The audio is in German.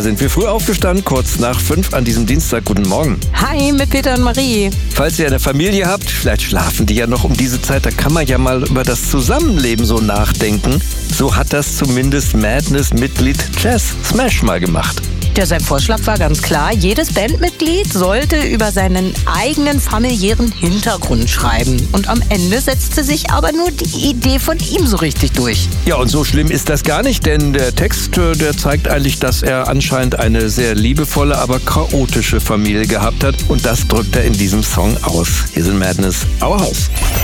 Sind wir früh aufgestanden, kurz nach 5 an diesem Dienstag. Guten Morgen. Hi, mit Peter und Marie. Falls ihr eine Familie habt, vielleicht schlafen die ja noch um diese Zeit, da kann man ja mal über das Zusammenleben so nachdenken. So hat das zumindest Madness-Mitglied Jazz Smash mal gemacht. Sein Vorschlag war ganz klar, jedes Bandmitglied sollte über seinen eigenen familiären Hintergrund schreiben. Und am Ende setzte sich aber nur die Idee von ihm so richtig durch. Ja, und so schlimm ist das gar nicht, denn der Text, der zeigt eigentlich, dass er anscheinend eine sehr liebevolle, aber chaotische Familie gehabt hat. Und das drückt er in diesem Song aus. Hier sind Madness, Our House.